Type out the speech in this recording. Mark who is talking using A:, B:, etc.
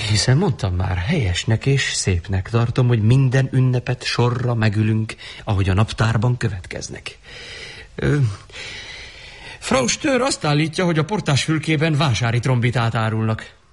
A: Hiszen mondtam már, helyesnek és szépnek tartom, hogy minden ünnepet sorra megülünk, ahogy a naptárban következnek. Frau Stör azt állítja, hogy a portásfülkében vásári trombitát árulnak.